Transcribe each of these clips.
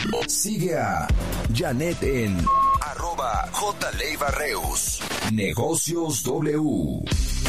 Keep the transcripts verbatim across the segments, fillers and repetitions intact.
Sigue a Janet en arroba J. Leiva Reus. Negocios W.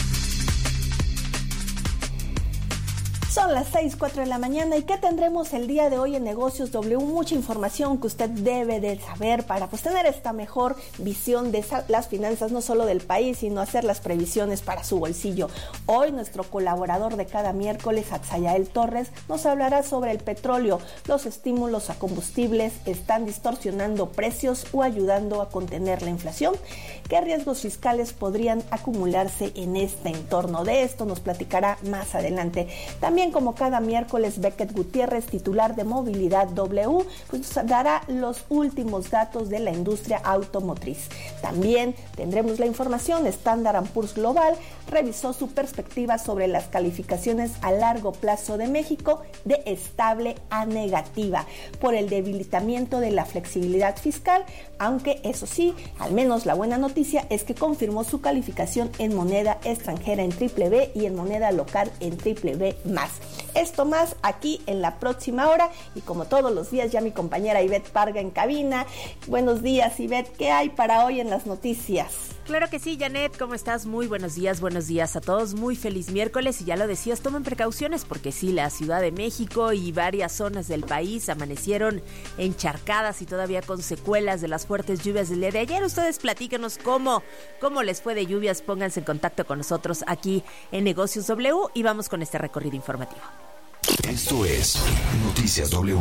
Son las seis, cuatro de la mañana. ¿Y qué tendremos el día de hoy en Negocios W? Mucha información que usted debe de saber para pues tener esta mejor visión de las finanzas, no solo del país, sino hacer las previsiones para su bolsillo. Hoy nuestro colaborador de cada miércoles, Atzayael Torres, nos hablará sobre el petróleo. Los estímulos a combustibles están distorsionando precios o ayudando a contener la inflación. ¿Qué riesgos fiscales podrían acumularse en este entorno? De esto nos platicará más adelante. También, como cada miércoles, Beckett Gutiérrez, titular de Movilidad W, pues nos dará los últimos datos de la industria automotriz. También tendremos la información. Standard and Poor's Global revisó su perspectiva sobre las calificaciones a largo plazo de México de estable a negativa por el debilitamiento de la flexibilidad fiscal, aunque eso sí, al menos la buena noticia es que confirmó su calificación en moneda extranjera en triple B y en moneda local en triple B más. Esto más aquí en la próxima hora, y como todos los días ya mi compañera Ivette Parga en cabina. Buenos días, Ivette, ¿qué hay para hoy en las noticias? Claro que sí, Janet, ¿cómo estás? Muy buenos días, buenos días a todos, muy feliz miércoles, y ya lo decías, tomen precauciones porque sí, la Ciudad de México y varias zonas del país amanecieron encharcadas y todavía con secuelas de las fuertes lluvias del día de ayer. Ustedes platíquenos cómo, cómo les fue de lluvias, pónganse en contacto con nosotros aquí en Negocios W y vamos con este recorrido informativo. Esto es Noticias W.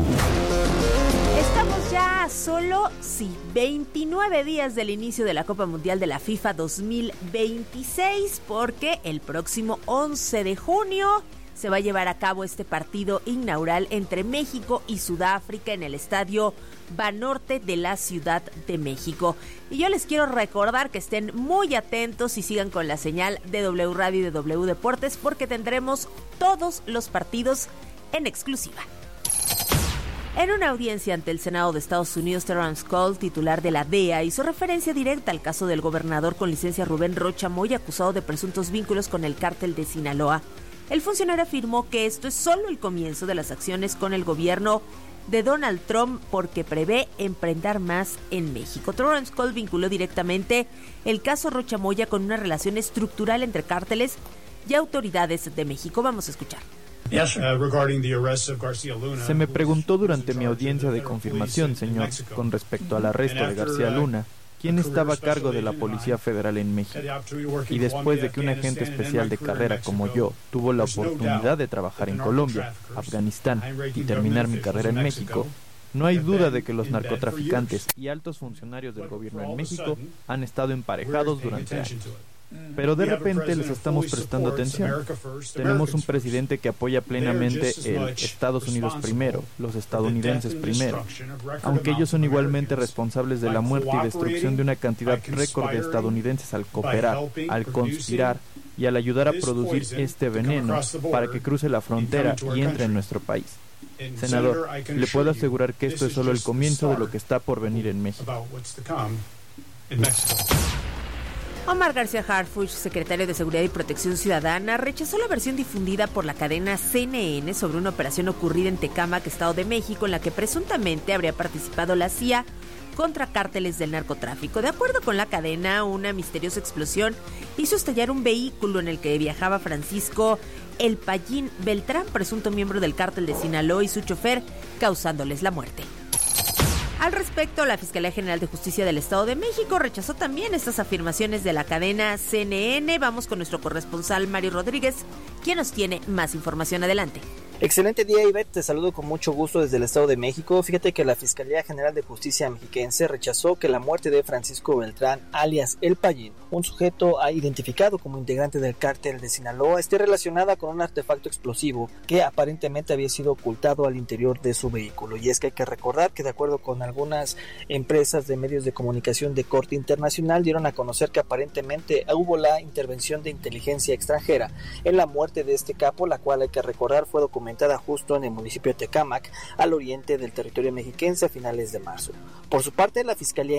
Estamos ya a solo, sí, veintinueve días del inicio de la Copa Mundial de la FIFA dos mil veintiséis, porque el próximo once de junio se va a llevar a cabo este partido inaugural entre México y Sudáfrica en el estadio Banorte de la Ciudad de México. Y yo les quiero recordar que estén muy atentos y sigan con la señal de W Radio y de W Deportes, porque tendremos todos los partidos en exclusiva. En una audiencia ante el Senado de Estados Unidos, Terrence Cole, titular de la D E A, hizo referencia directa al caso del gobernador con licencia Rubén Rocha Moya, acusado de presuntos vínculos con el cártel de Sinaloa. El funcionario afirmó que esto es solo el comienzo de las acciones con el gobierno de Donald Trump, porque prevé emprender más en México. Terrence Cole vinculó directamente el caso Rocha Moya con una relación estructural entre cárteles y autoridades de México. Vamos a escuchar. Se me preguntó durante mi audiencia de confirmación, señor, con respecto al arresto de García Luna, quién estaba a cargo de la Policía Federal en México. Y después de que un agente especial de carrera como yo tuvo la oportunidad de trabajar en Colombia, Afganistán y terminar mi carrera en México, no hay duda de que los narcotraficantes y altos funcionarios del gobierno en México han estado emparejados durante años. Pero de repente les estamos prestando atención. Tenemos un presidente que apoya plenamente el Estados Unidos primero, los estadounidenses primero, aunque ellos son igualmente responsables de la muerte y destrucción de una cantidad récord de estadounidenses al cooperar, al conspirar y al ayudar a producir este veneno para que cruce la frontera y entre en nuestro país. Senador, le puedo asegurar que esto es solo el comienzo de lo que está por venir en México. Omar García Harfuch, secretario de Seguridad y Protección Ciudadana, rechazó la versión difundida por la cadena C N N sobre una operación ocurrida en Tecámac, Estado de México, en la que presuntamente habría participado la C I A contra cárteles del narcotráfico. De acuerdo con la cadena, una misteriosa explosión hizo estallar un vehículo en el que viajaba Francisco El Payín Beltrán, presunto miembro del cártel de Sinaloa, y su chofer, causándoles la muerte. Al respecto, la Fiscalía General de Justicia del Estado de México rechazó también estas afirmaciones de la cadena C N N. Vamos con nuestro corresponsal Mario Rodríguez, quien nos tiene más información. Adelante. Excelente día, Ivette, te saludo con mucho gusto desde el Estado de México. Fíjate que la Fiscalía General de Justicia mexiquense rechazó que la muerte de Francisco Beltrán, alias El Payín, un sujeto identificado como integrante del cártel de Sinaloa, esté relacionada con un artefacto explosivo que aparentemente había sido ocultado al interior de su vehículo. Y es que hay que recordar que, de acuerdo con algunas empresas de medios de comunicación de corte internacional, dieron a conocer que aparentemente hubo la intervención de inteligencia extranjera en la muerte de este capo, la cual, hay que recordar, fue documentada justo en el municipio de Tecámac, al oriente del territorio mexiquense, a finales de marzo. Por su parte, la Fiscalía